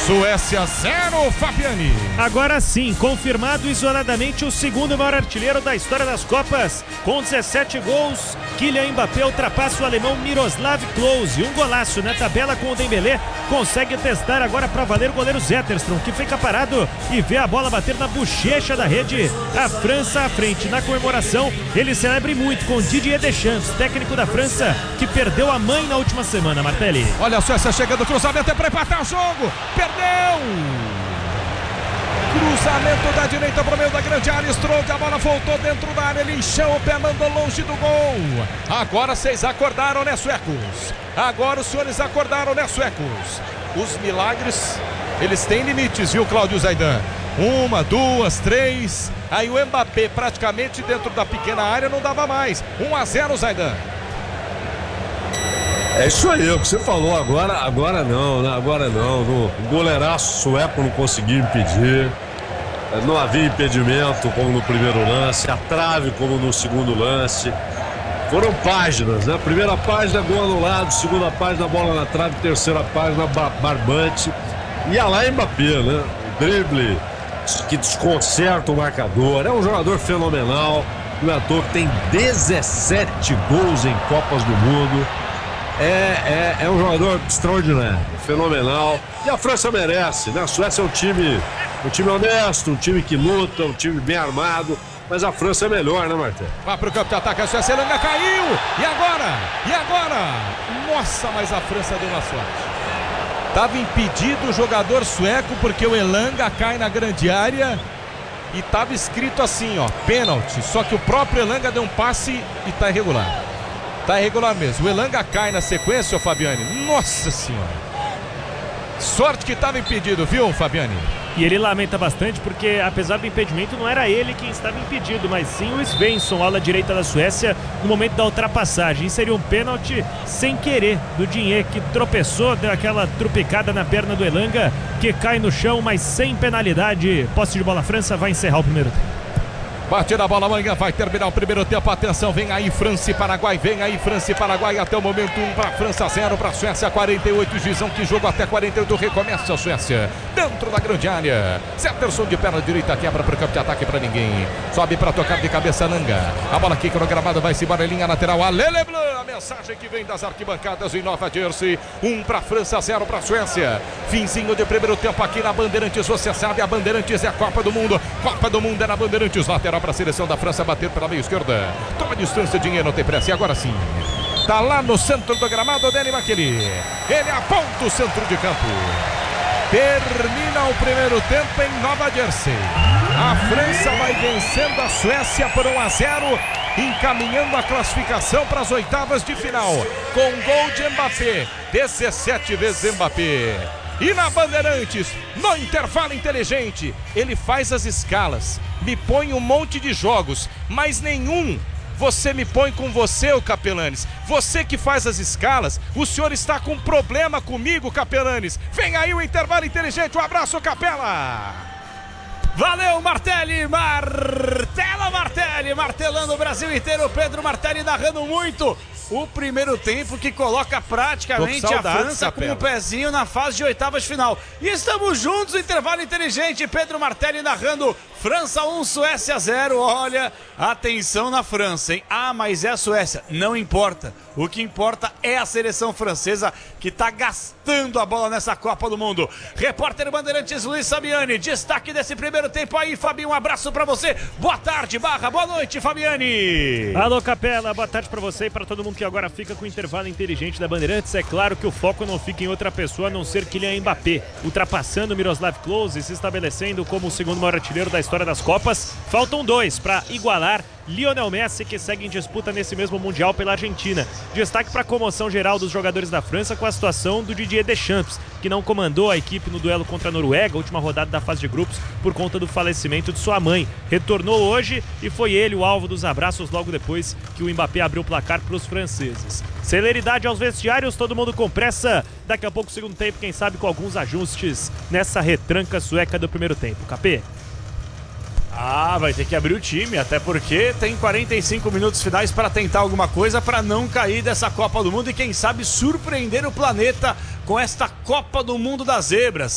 Suécia 0, Fabiani. Agora sim, confirmado isoladamente o segundo maior artilheiro da história das Copas. Com 17 gols, Kylian Mbappé ultrapassa o alemão Miroslav Klose. Um golaço na tabela com o Dembélé. Consegue testar agora para valer o goleiro Zetterstrom, que fica parado e vê a bola bater na bochecha da rede. A França à frente. Na comemoração, ele celebra muito com Didier Deschamps, técnico da França, que perdeu a mãe na última semana, Martelli. Olha a Suécia chegando, cruzamento é para empatar o jogo. Perdeu! Cruzamento da direita para o meio da grande área. Strode, a bola voltou dentro da área. Ele encheu o pé, mandou longe do gol. Agora vocês acordaram, né, suecos? Agora os senhores acordaram, né, suecos? Os milagres, eles têm limites, viu, Cláudio Zaidan? 1, 2, 3. Aí o Mbappé praticamente dentro da pequena área não dava mais. 1-0, Zaidan. É isso aí, o que você falou agora não, né? Agora não. O goleiraço sueco não conseguiu impedir. Não havia impedimento como no primeiro lance, a trave como no segundo lance. Foram páginas, né? Primeira página, gol anulado, segunda página, bola na trave, terceira página, barbante. E lá Mbappé, né? O drible que desconcerta o marcador. É um jogador fenomenal. O ator tem 17 gols em Copas do Mundo. É um jogador extraordinário, fenomenal. E a França merece, né? A Suécia é um time honesto, um time que luta, um time bem armado. Mas a França é melhor, né, Martelo? Vai pro campo de ataque, a Suécia, Elanga caiu! E agora? Nossa, mas a França deu uma sorte. Tava impedido o jogador sueco porque o Elanga cai na grande área. E tava escrito assim, ó, pênalti. Só que o próprio Elanga deu um passe e tá irregular. Tá irregular mesmo. O Elanga cai na sequência, ô Fabiani. Nossa senhora. Sorte que estava impedido, viu, Fabiani? E ele lamenta bastante porque, apesar do impedimento, não era ele quem estava impedido, mas sim o Svensson, ala direita da Suécia, no momento da ultrapassagem. Seria um pênalti sem querer do Digne, que tropeçou, deu aquela trupicada na perna do Elanga, que cai no chão, mas sem penalidade. Posse de bola, França vai encerrar o primeiro tempo. Bate na bola, Manga, vai terminar o primeiro tempo. Atenção, vem aí França e Paraguai. Até o momento 1 para França, 0 para Suécia, 48. Gizão, que jogo até 48. Recomeça a Suécia dentro da grande área. Zetterstrom de perna direita, quebra para o campo de ataque para ninguém. Sobe para tocar de cabeça, Nanga. A bola quica no gramado, vai-se embora em linha lateral. A Lele Blanc, a mensagem que vem das arquibancadas em Nova Jersey. 1 para França, 0 para Suécia. Finzinho de primeiro tempo aqui na Bandeirantes. Você sabe, a Bandeirantes é a Copa do Mundo. Copa do Mundo é na Bandeirantes. Lateral para a seleção da França, bater pela meia esquerda. Toma distância, Dinheiro, não tem pressa. E agora sim, tá lá no centro do gramado, Dani Makeli. Ele aponta o centro de campo. Termina o primeiro tempo em Nova Jersey. A França vai vencendo a Suécia por 1-0, encaminhando a classificação para as oitavas de final. Com gol de Mbappé, 17 vezes Mbappé. E na Bandeirantes, no intervalo inteligente, ele faz as escalas, me põe um monte de jogos, mas nenhum você me põe com você, o Capelanes. Você que faz as escalas, o senhor está com problema comigo, Capelanes. Vem aí o intervalo inteligente, um abraço, Capela. Valeu, Martelli, martelando o Brasil inteiro. Pedro Martelli narrando muito o primeiro tempo, que coloca praticamente a França com um pezinho na fase de oitavas de final. E estamos juntos, intervalo inteligente. Pedro Martelli narrando França 1, Suécia 0. Olha, atenção na França, hein? Ah, mas é a Suécia. Não importa. O que importa é a seleção francesa, que está gastando a bola nessa Copa do Mundo. Repórter Bandeirantes Luiz Fabiani, destaque desse primeiro tempo aí, Fabinho, um abraço pra você. Boa tarde, boa noite, Fabiani. Alô, Capela, boa tarde pra você e pra todo mundo que agora fica com o intervalo inteligente da Bandeirantes. É claro que o foco não fica em outra pessoa a não ser Kylian Mbappé, ultrapassando Miroslav Klose, se estabelecendo como o segundo maior artilheiro da história das Copas. Faltam 2 para igualar Lionel Messi, que segue em disputa nesse mesmo Mundial pela Argentina. Destaque para a comoção geral dos jogadores da França com a situação do Didier Deschamps, que não comandou a equipe no duelo contra a Noruega, última rodada da fase de grupos, por conta do falecimento de sua mãe. Retornou hoje e foi ele o alvo dos abraços logo depois que o Mbappé abriu o placar para os franceses. Celeridade aos vestiários, todo mundo com pressa. Daqui a pouco, segundo tempo, quem sabe com alguns ajustes nessa retranca sueca do primeiro tempo. Capê? Vai ter que abrir o time, até porque tem 45 minutos finais para tentar alguma coisa para não cair dessa Copa do Mundo e quem sabe surpreender o planeta com esta Copa do Mundo das Zebras.